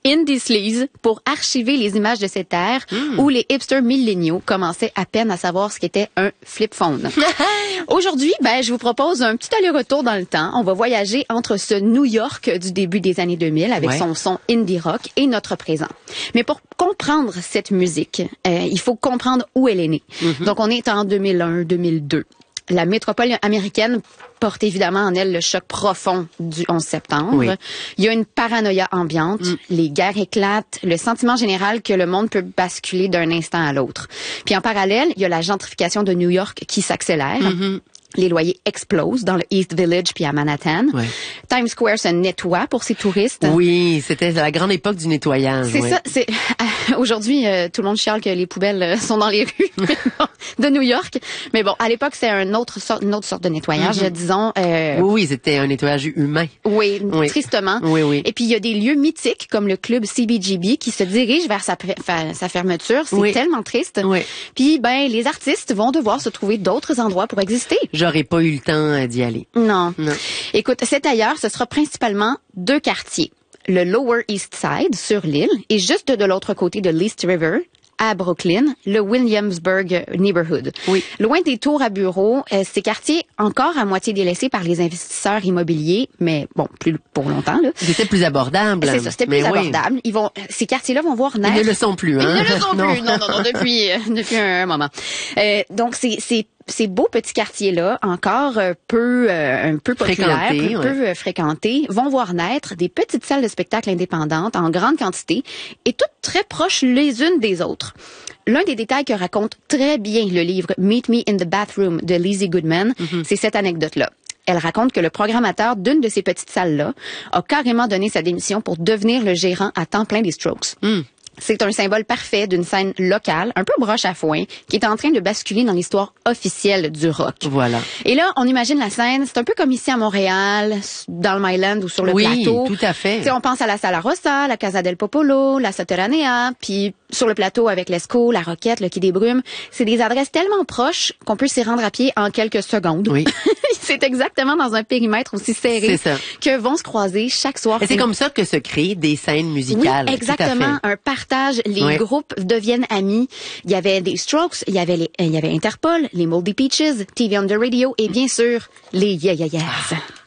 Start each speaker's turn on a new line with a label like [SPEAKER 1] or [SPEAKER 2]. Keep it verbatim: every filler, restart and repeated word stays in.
[SPEAKER 1] Indie Sleaze pour archiver les images de cette ère mm. où les hipsters milléniaux commençaient à peine à savoir ce qu'était un flip phone. Aujourd'hui, ben, je vous propose un petit aller-retour dans le temps. On va voyager entre ce New York du début des années deux mille avec ouais. son son indie rock et notre présent. Mais pour comprendre cette musique, euh, il faut comprendre où elle est née. Mm-hmm. Donc, on est en deux mille un deux mille deux. La métropole américaine porte évidemment en elle le choc profond du onze septembre. Oui. Il y a une paranoïa ambiante, mm. les guerres éclatent, le sentiment général que le monde peut basculer d'un instant à l'autre. Puis en parallèle, il y a la gentrification de New York qui s'accélère. Mm-hmm. Les loyers explosent dans le East Village puis à Manhattan. Ouais. Times Square se nettoie pour ses touristes.
[SPEAKER 2] Oui, c'était la grande époque du nettoyage.
[SPEAKER 1] C'est
[SPEAKER 2] ouais.
[SPEAKER 1] ça. C'est euh, aujourd'hui, euh, tout le monde chiale que les poubelles euh, sont dans les rues de New York. Mais bon, à l'époque, c'est un autre sorte, une autre sorte de nettoyage, mm-hmm. disons. Euh,
[SPEAKER 2] oui, oui, c'était un nettoyage humain.
[SPEAKER 1] Oui, oui, tristement.
[SPEAKER 2] Oui, oui.
[SPEAKER 1] Et puis il y a des lieux mythiques comme le club C B G B qui se dirige vers sa, sa fermeture. C'est
[SPEAKER 2] oui.
[SPEAKER 1] tellement triste.
[SPEAKER 2] Oui.
[SPEAKER 1] Puis ben, les artistes vont devoir se trouver d'autres endroits pour exister.
[SPEAKER 2] J'aurais pas eu le temps d'y aller.
[SPEAKER 1] Non.
[SPEAKER 2] non.
[SPEAKER 1] Écoute, cet ailleurs, ce sera principalement deux quartiers. Le Lower East Side, sur l'île, et juste de l'autre côté de l'East River, à Brooklyn, le Williamsburg Neighborhood.
[SPEAKER 2] Oui.
[SPEAKER 1] Loin des tours à bureaux, euh, ces quartiers encore à moitié délaissés par les investisseurs immobiliers, mais bon, plus pour longtemps, là.
[SPEAKER 2] C'était plus abordable.
[SPEAKER 1] C'est ça, c'était plus
[SPEAKER 2] mais
[SPEAKER 1] abordable.
[SPEAKER 2] Oui.
[SPEAKER 1] Ils vont, ces quartiers-là vont voir naître.
[SPEAKER 2] Ils ne le sont plus, hein.
[SPEAKER 1] Ils ne le sont
[SPEAKER 2] non.
[SPEAKER 1] plus. Non, non, non, depuis, euh, depuis un moment. Euh, donc, c'est, c'est, ces beaux petits quartiers-là, encore euh, peu, euh, un peu populaires, peu,
[SPEAKER 2] ouais.
[SPEAKER 1] peu euh, fréquentés, vont voir naître des petites salles de spectacle indépendantes en grande quantité et toutes très proches les unes des autres. L'un des détails que raconte très bien le livre Meet Me in the Bathroom de Lizzie Goodman, mm-hmm. c'est cette anecdote-là. Elle raconte que le programmateur d'une de ces petites salles-là a carrément donné sa démission pour devenir le gérant à temps plein des Strokes. Mm. C'est un symbole parfait d'une scène locale, un peu broche à foin, qui est en train de basculer dans l'histoire officielle du rock.
[SPEAKER 2] Voilà.
[SPEAKER 1] Et là, on imagine la scène, c'est un peu comme ici à Montréal, dans le Myland ou sur le
[SPEAKER 2] oui,
[SPEAKER 1] plateau.
[SPEAKER 2] Oui, tout à fait.
[SPEAKER 1] T'sais, on pense à la Sala Rossa, la Casa del Popolo, la Sotterranea, puis sur le plateau avec l'Esco, la Roquette, le Quai des Brumes. C'est des adresses tellement proches qu'on peut s'y rendre à pied en quelques secondes.
[SPEAKER 2] Oui.
[SPEAKER 1] C'est exactement dans un périmètre aussi serré que vont se croiser chaque soir.
[SPEAKER 2] Et c'est comme ça que se créent des scènes musicales.
[SPEAKER 1] Oui, exactement. Un partage. Les oui. groupes deviennent amis. Il y avait des Strokes, il y avait les, il y avait Interpol, les Moldy Peaches, T V on the Radio et bien sûr les Yeah Yeah Yeahs. Ah.